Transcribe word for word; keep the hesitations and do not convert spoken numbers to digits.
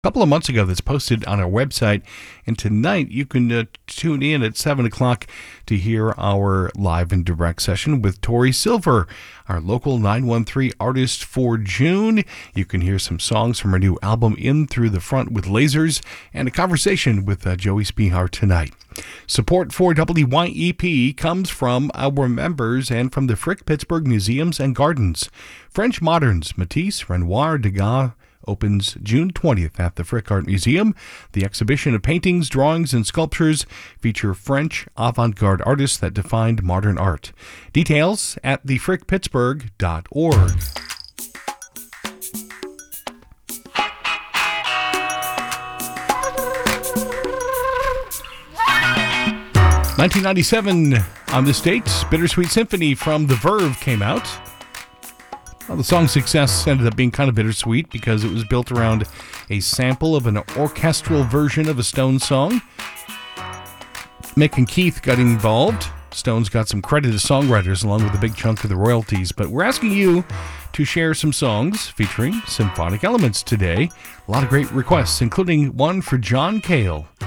couple of months ago that's posted on our website, and tonight you can uh, tune in at seven o'clock to hear our live and direct session with Tori Silver, our local nine one three artist for June. You can hear some songs from her new album In Through the Front with Lasers, and a conversation with uh, Joey Spehar tonight. Support for W Y E P comes from our members and from the Frick Pittsburgh Museums and Gardens. French Moderns, Matisse, Renoir, Degas, opens June twentieth at the Frick Art Museum. The exhibition of paintings, drawings, and sculptures feature French avant-garde artists that defined modern art. Details at the frick pittsburgh dot org. nineteen ninety-seven, on this date, Bittersweet Symphony from The Verve came out. Well, the song's success ended up being kind of bittersweet because it was built around a sample of an orchestral version of a Stones song. Mick and Keith got involved. Stones got some credit as songwriters along with a big chunk of the royalties, but we're asking you to share some songs featuring symphonic elements today. A lot of great requests, including one for John Cale.